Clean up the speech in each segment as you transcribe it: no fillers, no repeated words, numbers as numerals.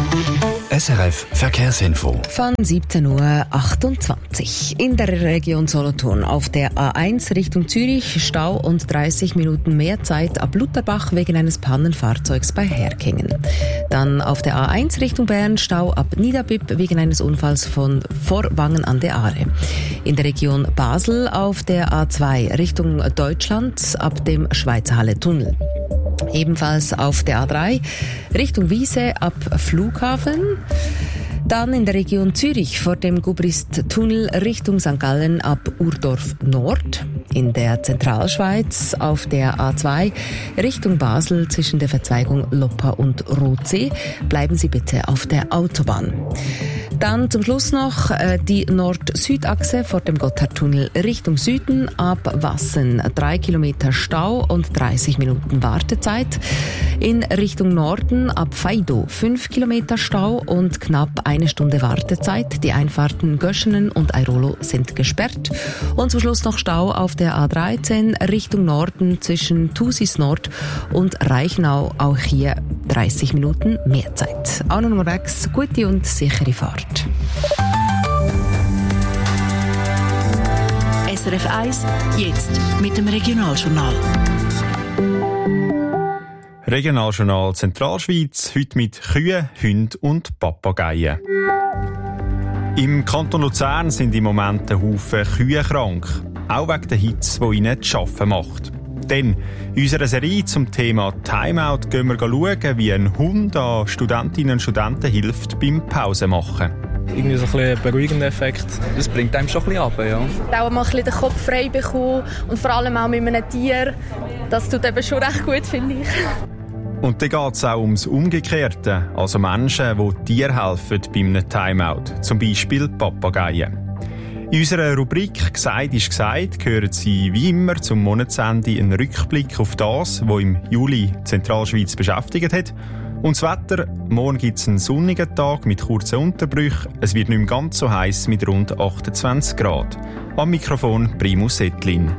SRF Verkehrsinfo. Von 17.28 Uhr. In der Region Solothurn auf der A1 Richtung Zürich Stau und 30 Minuten mehr Zeit ab Lutherbach wegen eines Pannenfahrzeugs bei Herkingen. Dann auf der A1 Richtung Bern Stau ab Niederbipp wegen eines Unfalls von Vorwangen an der Aare. In der Region Basel auf der A2 Richtung Deutschland ab dem Schweizer Halle-Tunnel. Ebenfalls auf der A3 Richtung Wiese ab Flughafen. Dann in der Region Zürich vor dem Gubrist-Tunnel Richtung St. Gallen ab Urdorf Nord. In der Zentralschweiz auf der A2 Richtung Basel zwischen der Verzweigung Loppa und Rotsee. Bleiben Sie bitte auf der Autobahn. Dann zum Schluss noch die Nord-Süd-Achse vor dem Gotthardtunnel Richtung Süden ab Wassen. 3 Kilometer Stau und 30 Minuten Wartezeit. In Richtung Norden ab Faido 5 Kilometer Stau und knapp 1 Stunde Wartezeit. Die Einfahrten Göschenen und Airolo sind gesperrt. Und zum Schluss noch Stau auf der A13 Richtung Norden zwischen Thusis Nord und Reichenau. Auch hier 30 Minuten mehr Zeit. Auch noch unterwegs, gute und sichere Fahrt. SRF 1, jetzt mit dem Regionaljournal. Regionaljournal Zentralschweiz, heute mit Kühen, Hunden und Papageien. Im Kanton Luzern sind im Moment ein Haufen Kühe krank, auch wegen der Hitze, die ihnen zu arbeiten macht. Denn in unserer Serie zum Thema Timeout gehen wir schauen, wie ein Hund an Studentinnen und Studenten hilft beim Pause machen. Irgendwie so ein bisschen ein beruhigender Effekt. Das bringt einem schon ein bisschen runter, ja. Auch mal ein bisschen den Kopf frei bekommen und vor allem auch mit einem Tier. Das tut eben schon recht gut, finde ich. Und dann geht es auch ums Umgekehrte, also Menschen, die Tieren helfen bei einem Timeout. Zum Beispiel Papageien. In unserer Rubrik «Gesagt ist gesagt» hören Sie wie immer zum Monatsende einen Rückblick auf das, was im Juli die Zentralschweiz beschäftigt hat. Und das Wetter, morgen gibt es einen sonnigen Tag mit kurzen Unterbrüchen. Es wird nicht mehr ganz so heiß mit rund 28 Grad. Am Mikrofon Primus Settlin.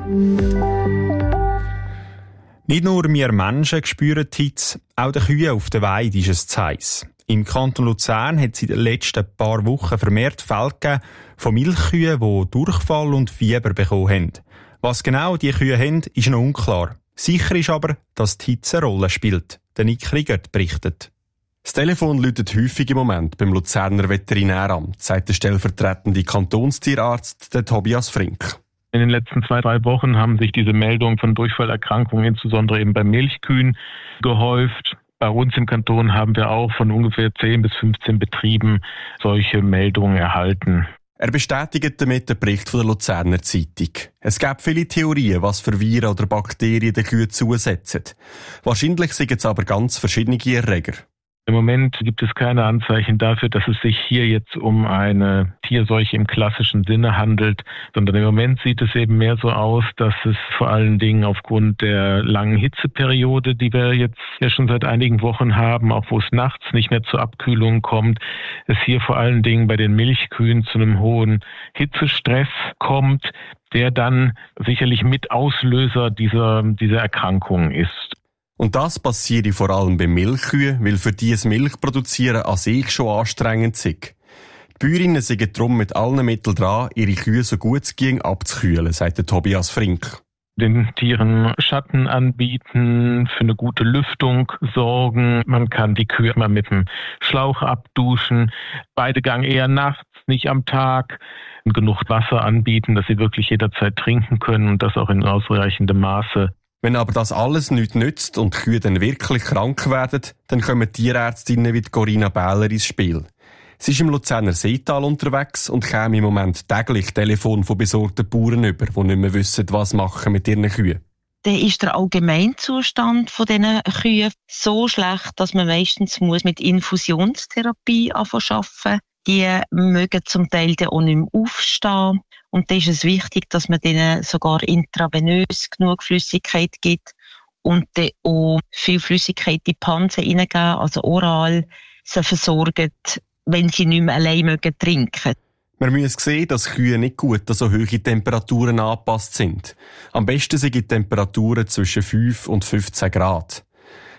Nicht nur wir Menschen spüren die Hitze, auch den Kühen auf der Weide ist es zu heiß. Im Kanton Luzern hat es in den letzten paar Wochen vermehrt Fälle gegeben von Milchkühen, die Durchfall und Fieber bekommen haben. Was genau die Kühe haben, ist noch unklar. Sicher ist aber, dass die Hitze eine Rolle spielt. Der Nick Riegert berichtet. Das Telefon läutet häufig im Moment beim Luzerner Veterinäramt, sagt der stellvertretende Kantonstierarzt der Tobias Frink. In den letzten 2-3 Wochen haben sich diese Meldungen von Durchfallerkrankungen, insbesondere eben bei Milchkühen, gehäuft. Bei uns im Kanton haben wir auch von ungefähr 10 bis 15 Betrieben solche Meldungen erhalten. Er bestätigt damit den Bericht von der Luzerner Zeitung. Es gibt viele Theorien, was für Viren oder Bakterien den Kühen zusetzen. Wahrscheinlich sind es aber ganz verschiedene Erreger. Im Moment gibt es keine Anzeichen dafür, dass es sich hier jetzt um eine Tierseuche im klassischen Sinne handelt, sondern im Moment sieht es eben mehr so aus, dass es vor allen Dingen aufgrund der langen Hitzeperiode, die wir jetzt ja schon seit einigen Wochen haben, auch wo es nachts nicht mehr zur Abkühlung kommt, es hier vor allen Dingen bei den Milchkühen zu einem hohen Hitzestress kommt, der dann sicherlich mit Auslöser dieser Erkrankung ist. Und das passiert vor allem bei Milchkühen, weil für die das Milchproduzieren an sich schon anstrengend ist. Die Bäuerinnen sind darum mit allen Mitteln dran, ihre Kühe so gut es ging abzukühlen, sagt der Tobias Frink. Den Tieren Schatten anbieten, für eine gute Lüftung sorgen. Man kann die Kühe mal mit dem Schlauch abduschen. Weidegang eher nachts, nicht am Tag. Genug Wasser anbieten, dass sie wirklich jederzeit trinken können und das auch in ausreichendem Maße. Wenn aber das alles nichts nützt und die Kühe dann wirklich krank werden, dann kommen Tierärztinnen wie Corinna Bähler ins Spiel. Sie ist im Luzerner Seetal unterwegs und käme im Moment täglich Telefon von besorgten Bauern über, die nicht mehr wissen, was machen mit ihren Kühen. Dann ist der Allgemeinzustand von diesen Kühen so schlecht, dass man meistens mit Infusionstherapie arbeiten. Die mögen zum Teil dann auch nicht mehr aufstehen. Und da ist es wichtig, dass man denen sogar intravenös genug Flüssigkeit gibt und dann auch viel Flüssigkeit in die Panse reingeben, also oral, sie versorgen, wenn sie nicht mehr allein trinken mögen. Man muss sehen, dass Kühe nicht gut an so hohe Temperaturen angepasst sind. Am besten sind die Temperaturen zwischen 5 und 15 Grad.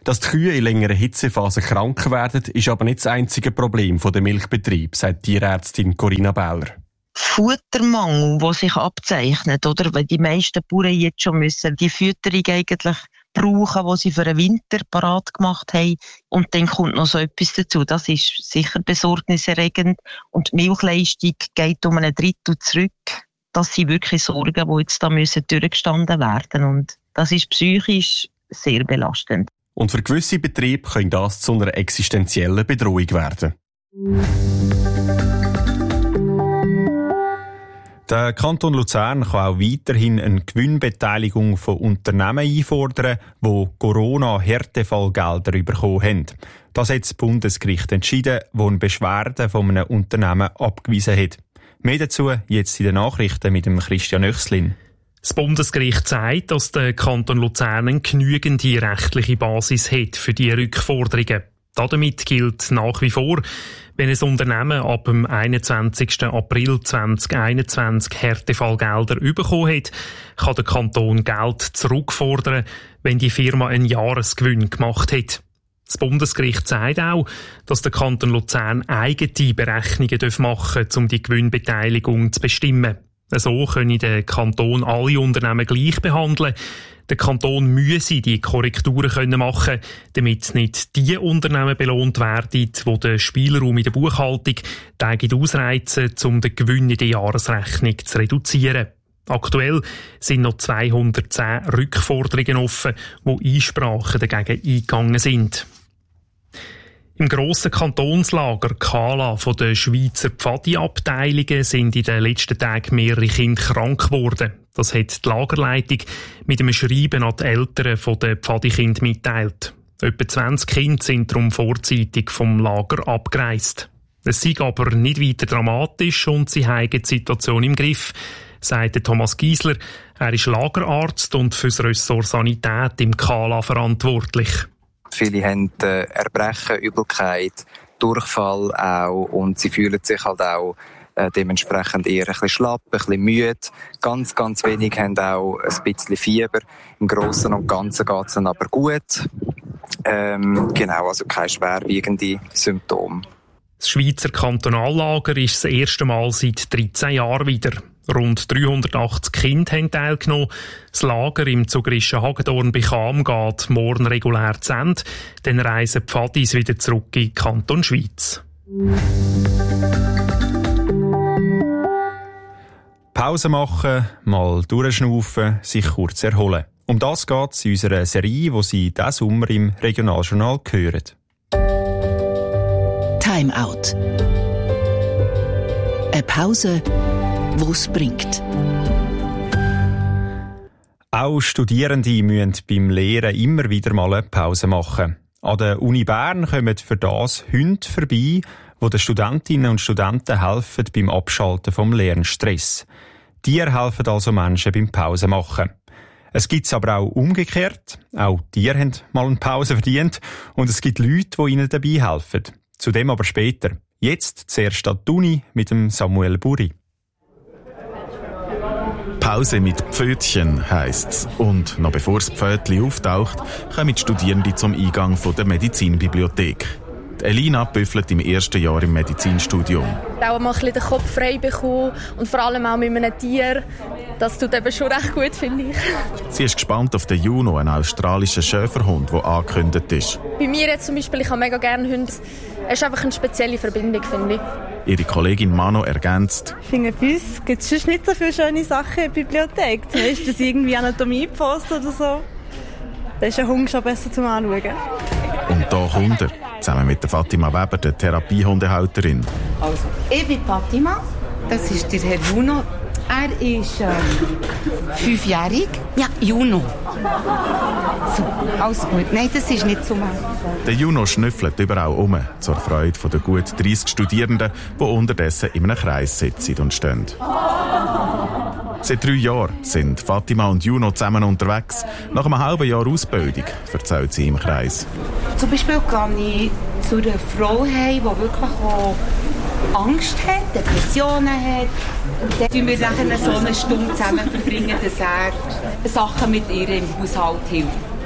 Dass die Kühe in längeren Hitzephasen krank werden, ist aber nicht das einzige Problem der Milchbetriebe, sagt Tierärztin Corinna Bähler. Futtermangel, der sich abzeichnet, oder? Weil die meisten Bauern jetzt schon müssen die Fütterung eigentlich brauchen, die sie für den Winter parat gemacht haben. Und dann kommt noch so etwas dazu. Das ist sicher besorgniserregend. Und die Milchleistung geht um 1/3 zurück. Das sind wirklich Sorgen, die jetzt da müssen durchgestanden werden. Und das ist psychisch sehr belastend. Und für gewisse Betriebe kann das zu einer existenziellen Bedrohung werden. Der Kanton Luzern kann auch weiterhin eine Gewinnbeteiligung von Unternehmen einfordern, die Corona-Härtefallgelder bekommen haben. Das hat das Bundesgericht entschieden, das eine Beschwerde von einem Unternehmen abgewiesen hat. Mehr dazu jetzt in den Nachrichten mit dem Christian Oechslin. Das Bundesgericht sagt, dass der Kanton Luzern eine genügende rechtliche Basis hat für diese Rückforderungen. Damit gilt nach wie vor, wenn ein Unternehmen ab dem 21. April 2021 Härtefallgelder bekommen hat, kann der Kanton Geld zurückfordern, wenn die Firma einen Jahresgewinn gemacht hat. Das Bundesgericht sagt auch, dass der Kanton Luzern eigene Berechnungen machen darf, um die Gewinnbeteiligung zu bestimmen. So können der Kanton alle Unternehmen gleich behandeln. Der Kanton müsse die Korrekturen machen, damit nicht die Unternehmen belohnt werden, die den Spielraum in der Buchhaltung ausreizen, um den Gewinn in der Jahresrechnung zu reduzieren. Aktuell sind noch 210 Rückforderungen offen, die Einsprachen dagegen eingegangen sind. Im grossen Kantonslager Kala von den Schweizer Pfadi-Abteilungen sind in den letzten Tagen mehrere Kinder krank geworden. Das hat die Lagerleitung mit einem Schreiben an die Eltern der Pfadi-Kinder mitteilt. Etwa 20 Kinder sind darum vorzeitig vom Lager abgereist. Es sei aber nicht weiter dramatisch und sie haben die Situation im Griff, sagt Thomas Giesler. Er ist Lagerarzt und für das Ressort Sanität im Kala verantwortlich. Viele haben Erbrechen, Übelkeit, Durchfall auch und sie fühlen sich halt auch dementsprechend eher ein bisschen schlapp, ein bisschen müde. Ganz, ganz wenig haben auch ein bisschen Fieber. Im Großen und Ganzen geht es dann aber gut. Genau, also keine schwerwiegenden Symptome. Das Schweizer Kantonallager ist das erste Mal seit 13 Jahren wieder. Rund 380 Kinder haben teilgenommen. Das Lager im zugerischen Hagedorn bei Cham geht morgen regulär zu Ende. Dann reisen die Pfadis wieder zurück in den Kanton Schweiz. Pause machen, mal durchschnaufen, sich kurz erholen. Um das geht es in unserer Serie, die Sie diesen Sommer im Regionaljournal hören. Time Out. Eine Pause, die es bringt. Auch Studierende müssen beim Lehren immer wieder mal eine Pause machen. An der Uni Bern kommen für das Hunde vorbei, die den Studentinnen und Studenten helfen beim Abschalten vom Lernstress. Die helfen also Menschen beim Pause machen. Es gibt es aber auch umgekehrt. Auch die haben mal eine Pause verdient. Und es gibt Leute, die ihnen dabei helfen. Zu dem aber später. Jetzt zuerst an die Uni mit dem Samuel Buri. Pause mit Pfötchen heisst's. Und noch bevor das Pfötchen auftaucht, kommen die Studierenden zum Eingang der Medizinbibliothek. Elina büffelt im ersten Jahr im Medizinstudium. Auch mal ein bisschen den Kopf frei bekommen und vor allem auch mit einem Tier. Das tut eben schon recht gut, finde ich. Sie ist gespannt auf den Juno, einen australischen Schäferhund, der angekündigt ist. Bei mir jetzt zum Beispiel, ich habe mega gerne Hunde. Es ist einfach eine spezielle Verbindung, finde ich. Ihre Kollegin Mano ergänzt: Ich finde, bei uns gibt es sonst nicht so viele schöne Sachen in der Bibliothek. Zum Beispiel irgendwie Anatomie-Post oder so. Da ist ein Hund schon besser zum Anschauen. Und da kommt er, zusammen mit der Fatima Weber, der Therapiehundehalterin. Also, ich bin Fatima, das ist der Herr Juno. Er ist 5-jährig. Ja, Juno. So, alles gut. Nein, das ist nicht so mal. Der Juno schnüffelt überall um, zur Freude der gut 30 Studierenden, die unterdessen in einem Kreis sitzen und stehen. Seit 3 Jahren sind Fatima und Juno zusammen unterwegs. Nach einem halben Jahr Ausbildung, erzählt sie im Kreis. Zum Beispiel gehe ich zu einer Frau heim, die wirklich auch Angst hat, Depressionen hat. Und dann tun wir nachher so eine Stunde zusammen verbringen, dass er Sachen mit ihr im Haushalt hilft.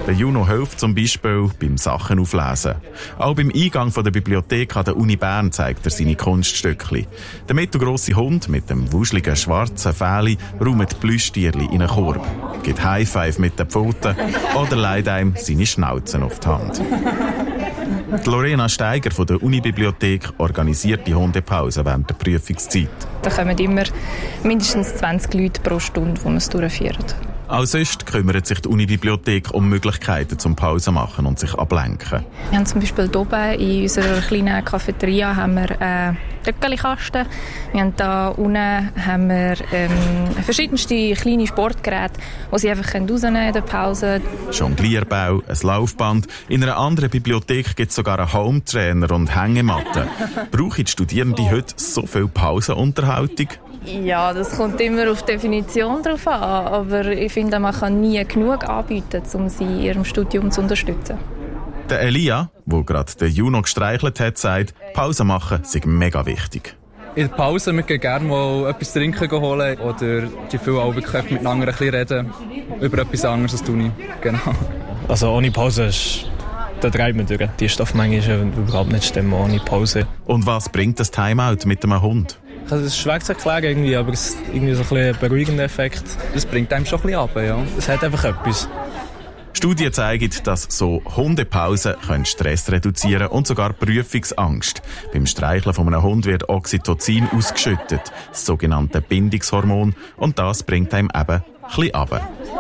Der Juno hilft zum Beispiel beim Sachen auflesen. Auch beim Eingang der Bibliothek an der Uni Bern zeigt er seine Kunststückchen. Der mittelgrosse Hund mit dem wuscheligen schwarzen Fähli räumt Plüschtierli in einen Korb, gibt High-Five mit den Pfoten oder leiht einem seine Schnauzen auf die Hand. Die Lorena Steiger von der Unibibliothek organisiert die Hundepause während der Prüfungszeit. Da kommen immer mindestens 20 Leute pro Stunde, die man es durchführen. Auch sonst kümmert sich die Unibibliothek um Möglichkeiten zum Pause machen und sich ablenken. Wir haben zum Beispiel hier oben in unserer kleinen Cafeteria haben wir einen Röckeli-Kasten. Wir haben da unten haben wir, verschiedenste kleine Sportgeräte, die sie einfach rausnehmen in der Pause. Jonglierbau, ein Laufband. In einer anderen Bibliothek gibt es sogar einen Hometrainer und Hängematten. Brauchen die Studierenden heute so viel Pausenunterhaltung? Ja, das kommt immer auf die Definition drauf an, aber ich finde, man kann nie genug anbieten, um sie in ihrem Studium zu unterstützen. Der Elia, der gerade den Juno gestreichelt hat, sagt, Pause machen sei mega wichtig. In der Pause möchte ich gerne mal etwas trinken holen oder die viel auch wirklich miteinander ein bisschen reden über etwas anderes als die Uni. Genau. Also ohne Pause da treibt man durch. Die Stoffmenge ist überhaupt nicht stimmen ohne Pause. Und was bringt das Timeout mit einem Hund? Es ist schwer zu erklären irgendwie, aber es ist irgendwie so ein bisschen beruhigender Effekt. Das bringt einem schon ein bisschen ab, ja. Es hat einfach etwas. Studien zeigen, dass so Hundepausen Stress reduzieren und sogar Prüfungsangst. Beim Streicheln von einem Hund wird Oxytocin ausgeschüttet, das sogenannte Bindungshormon, und das bringt einem eben ein bisschen runter.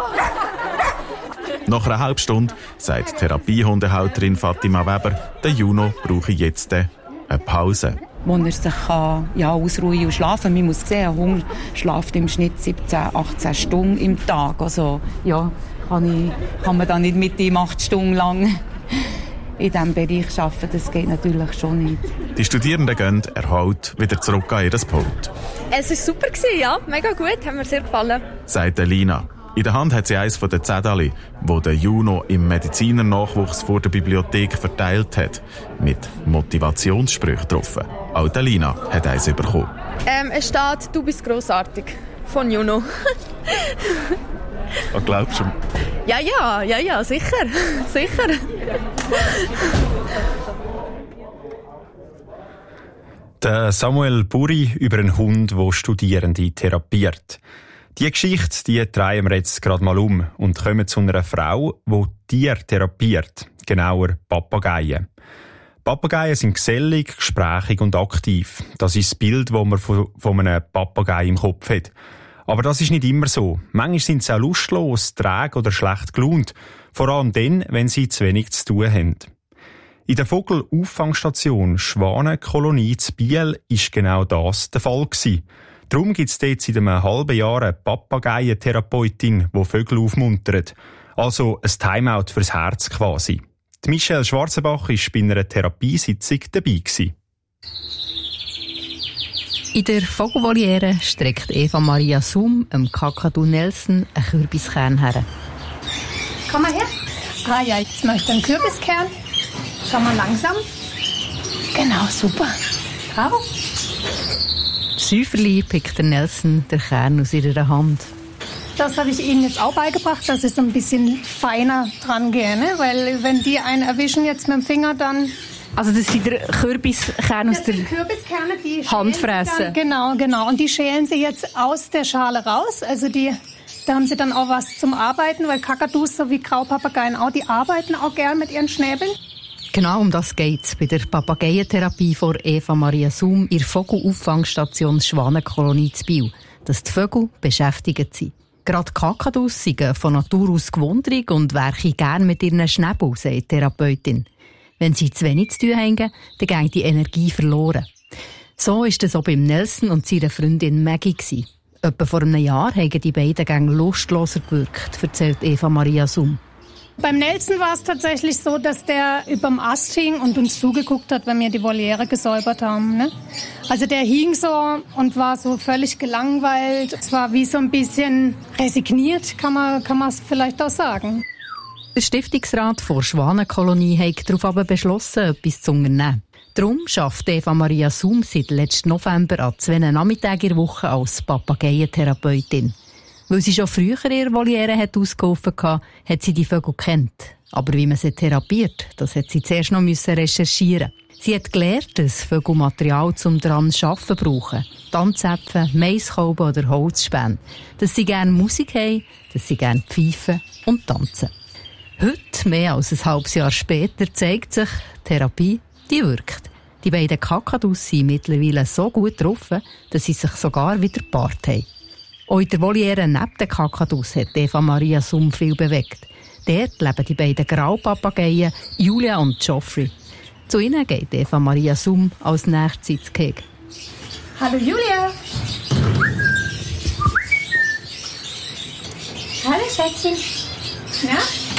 Nach einer halben Stunde sagt Therapiehundehalterin Fatima Weber, der Juno brauche jetzt eine Pause. Wo er sich ausruhen und schlafen kann. Man muss sehen, ein Hund schläft im Schnitt 17, 18 Stunden im Tag. Also ja, kann man da nicht mit ihm 8 Stunden lang in diesem Bereich arbeiten. Das geht natürlich schon nicht. Die Studierenden gehen erholt wieder zurück an ihr Pult. Es war super, ja, mega gut, hat mir sehr gefallen. Sagt Lina. In der Hand hat sie eines von den Zetteln, wo der Juno im Medizinernachwuchs vor der Bibliothek verteilt hat, mit Motivationssprüchen drauf. Auch Lina hat eins bekommen. Es steht, du bist grossartig. Von Juno. Was glaubst du? Ja, sicher. Sicher. Der Samuel Buri über einen Hund, der Studierende therapiert. Die Geschichte, die drehen wir jetzt gerade mal um und kommen zu einer Frau, die Tiere therapiert, genauer Papageien. Papageien sind gesellig, gesprächig und aktiv. Das ist das Bild, das man von einem Papagei im Kopf hat. Aber das ist nicht immer so. Manchmal sind sie auch lustlos, träge oder schlecht gelaunt. Vor allem dann, wenn sie zu wenig zu tun haben. In der Vogelauffangstation Schwanenkolonie zu Biel ist genau das der Fall gewesen. Darum gibt es dort seit einem halben Jahr eine Papageientherapeutin, die Vögel aufmuntert. Also ein Timeout fürs Herz quasi. Die Michelle Schwarzenbach war bei einer Therapiesitzung dabei gewesen. In der Vogelvoliere streckt Eva Maria Sum dem Kakadu Nelson einen Kürbiskern her. Komm mal her. Ah ja, jetzt möchte ich einen Kürbiskern. Schau mal langsam. Genau, super. Bravo. Schäuferli pickt der Nelson den Kern aus ihrer Hand. Das habe ich Ihnen jetzt auch beigebracht, dass ich so ein bisschen feiner dran gehe, ne? Weil wenn die einen erwischen jetzt mit dem Finger, dann... Also das sind der Kürbiskerne aus der Kürbiskerne, die Handfressen. Genau. Und die schälen sie jetzt aus der Schale raus. Also da haben sie dann auch was zum Arbeiten, weil Kakadus sowie Graupapageien auch, die arbeiten auch gern mit ihren Schnäbeln. Genau um das geht's bei der Papageientherapie von Eva Maria Sum in der Vogelauffangstation Schwanenkolonie zu Biel, dass die Vögel beschäftigt sind. Gerade Kakadus sind von Natur aus gewundrig und werken gern mit ihren Schnäbeln, sagt die Therapeutin. Wenn sie zu wenig zu tun haben, dann geht die Energie verloren. So war es auch beim Nelson und seiner Freundin Maggie. Etwa vor einem Jahr haben die beiden Gänge lustloser gewirkt, erzählt Eva Maria Sum. Beim Nelson war es tatsächlich so, dass der überm Ast hing und uns zugeguckt hat, wenn wir die Voliere gesäubert haben. Ne? Also der hing so und war so völlig gelangweilt. Es war wie so ein bisschen resigniert, kann man es vielleicht auch sagen. Der Stiftungsrat der Schwanenkolonie hat darauf aber beschlossen, etwas zu unternehmen. Darum arbeitet Eva Maria Sum seit letzten November an 2 Nachmittagen in der Woche als Papageientherapeutin. Weil sie schon früher ihre Voliere ausgeholfen hat, hat sie die Vögel gekannt. Aber wie man sie therapiert, das hat sie zuerst noch recherchieren. Sie hat gelernt, dass Vögel Material zum dran zu arbeiten brauchen. Tanzäpfel, Maiskolben oder Holzspäne. Dass sie gerne Musik haben, dass sie gerne pfeifen und tanzen. Heute, mehr als ein halbes Jahr später, zeigt sich, Therapie, die wirkt. Die beiden Kakadus sind mittlerweile so gut getroffen, dass sie sich sogar wieder gepaart haben. Auch in der Voliere neben den Kakadus hat Eva Maria Summ viel bewegt. Dort leben die beiden Graupapageien Julia und Geoffrey. Zu ihnen geht Eva Maria Summ als nächstes ins Gehege. Hallo Julia! Hallo Schätzchen! Ja?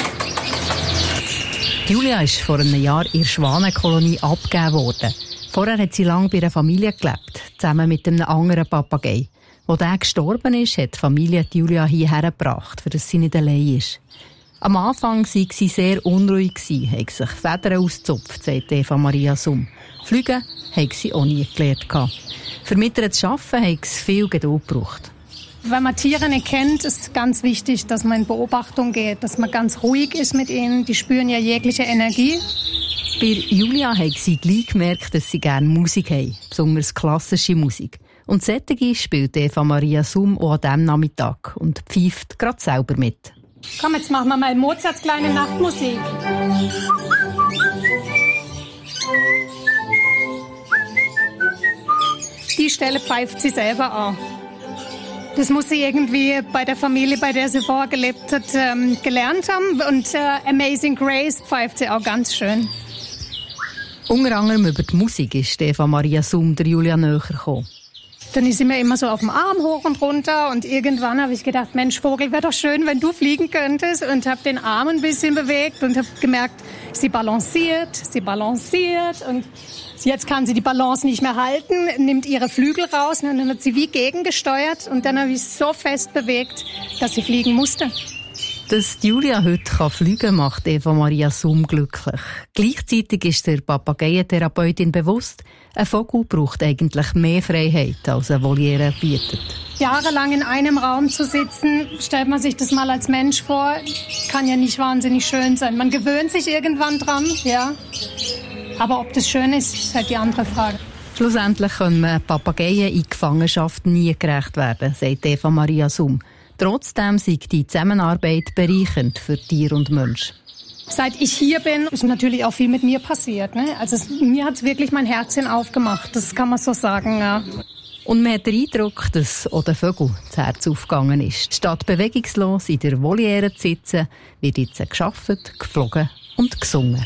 Julia ist vor einem Jahr in der Schwanenkolonie abgegeben worden. Vorher hat sie lange bei einer Familie gelebt, zusammen mit einem anderen Papagei. Als der gestorben ist, hat die Familie Julia hierher gebracht, für dass sie nicht allein ist. Am Anfang war sie sehr unruhig, hat sich Federn ausgezupft, sagt Eva Maria Summ. Fliegen hat sie auch nie gelernt. Für mit ihr zu arbeiten hat es viel Geduld gebraucht. Wenn man Tiere nicht kennt, ist es ganz wichtig, dass man in Beobachtung geht, dass man ganz ruhig ist mit ihnen. Die spüren ja jegliche Energie. Bei Julia hat sie gleich gemerkt, dass sie gerne Musik haben, besonders klassische Musik. Und solche spielt Eva Maria Summ auch an diesem Nachmittag und pfeift gerade selber mit. Komm, jetzt machen wir mal Mozarts kleine Nachtmusik. Die Stelle pfeift sie selber an. Das muss sie irgendwie bei der Familie, bei der sie vorher gelebt hat, gelernt haben. Und Amazing Grace pfeift sie auch ganz schön. Unter anderem über die Musik ist Eva Maria Summ der Julia näher gekommen. Dann ist sie mir immer so auf dem Arm hoch und runter. Und irgendwann habe ich gedacht, Mensch, Vogel, wäre doch schön, wenn du fliegen könntest. Und habe den Arm ein bisschen bewegt und habe gemerkt, sie balanciert. Und jetzt kann sie die Balance nicht mehr halten, nimmt ihre Flügel raus und dann hat sie wie gegengesteuert. Und dann habe ich so fest bewegt, dass sie fliegen musste. Dass Julia heute fliegen kann, macht Eva Maria Summ glücklich. Gleichzeitig ist der Papageientherapeutin bewusst, ein Vogel braucht eigentlich mehr Freiheit, als eine Voliere bietet. Jahrelang in einem Raum zu sitzen, stellt man sich das mal als Mensch vor, kann ja nicht wahnsinnig schön sein. Man gewöhnt sich irgendwann dran, ja. Aber ob das schön ist, ist halt die andere Frage. Schlussendlich können Papageien in Gefangenschaft nie gerecht werden, sagt Eva Maria Summ. Trotzdem sei die Zusammenarbeit bereichernd für Tier und Mensch. Seit ich hier bin, ist natürlich auch viel mit mir passiert. Ne? Also mir hat es wirklich mein Herzchen aufgemacht, das kann man so sagen. Ja. Und man hat den Eindruck, dass auch den Vögeln das Herz aufgegangen ist. Statt bewegungslos in der Voliere zu sitzen, wird jetzt gearbeitet, geflogen und gesungen.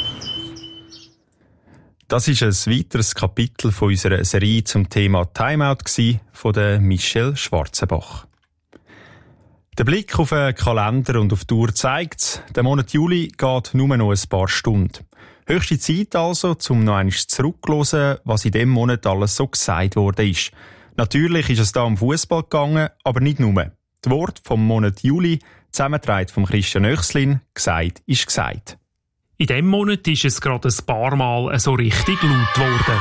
Das ist ein weiteres Kapitel von unserer Serie zum Thema Timeout von der Michelle Schwarzenbach. Der Blick auf den Kalender und auf die Uhr zeigt, der Monat Juli geht nur noch ein paar Stunden. Höchste Zeit also, um noch einmal zurückzuhören, was in diesem Monat alles so gesagt worden ist. Natürlich ist es da um Fußball gegangen, aber nicht nur. Das Wort vom Monat Juli, zusammengetragen von Christian Oechslin, gesagt ist gesagt. In diesem Monat ist es gerade ein paar Mal so richtig laut geworden.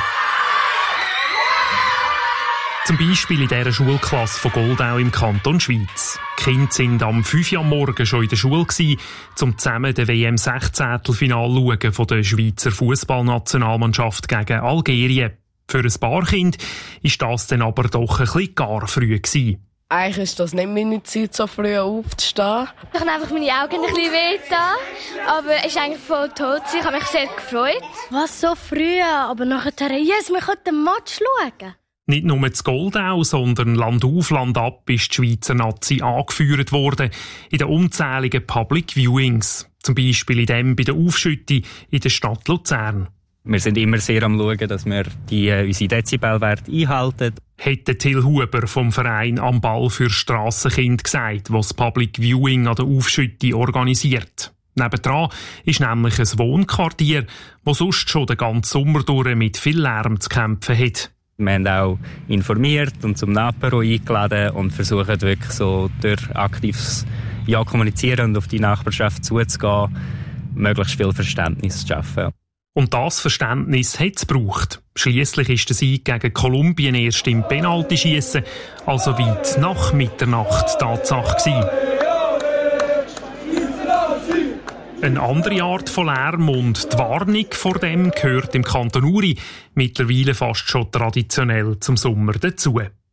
Zum Beispiel in dieser Schulklasse von Goldau im Kanton Schweiz. Die Kinder waren am 5 Uhr am Morgen schon in der Schule, um zusammen den WM-16-Finale von der Schweizer Fußballnationalmannschaft gegen Algerien. Für ein paar Kinder war das dann aber doch ein bisschen gar früh gewesen. Eigentlich ist das nicht meine Zeit, so früh aufzustehen. Ich habe einfach meine Augen ein bisschen wehgetan, aber es ist eigentlich voll tot. Ich habe mich sehr gefreut. Was, so früh? Aber nachher, yes, wir können den Match schauen. Nicht nur zu Goldau, sondern Land auf, Land ab ist die Schweizer Nazi angeführt worden in den unzähligen Public Viewings. Zum Beispiel in dem bei der Aufschütte in der Stadt Luzern. Wir sind immer sehr am Schauen, dass wir unsere Dezibelwerte einhalten. Hätte Till Huber vom Verein Am Ball für Strassenkinder gesagt, was das Public Viewing an der Aufschütte organisiert. Nebendran ist nämlich ein Wohnquartier, das sonst schon den ganzen Sommer durch mit viel Lärm zu kämpfen hat. Wir haben auch informiert und zum Apero eingeladen und versuchen wirklich so durch aktives Kommunizieren und auf die Nachbarschaft zuzugehen, möglichst viel Verständnis zu schaffen. Und das Verständnis hat es gebraucht. Schliesslich ist der Sieg gegen Kolumbien erst im Penaltyschiessen, also weit nach Mitternacht, Tatsache gewesen. Eine andere Art von Lärm und die Warnung vor dem gehört im Kanton Uri mittlerweile fast schon traditionell zum Sommer dazu.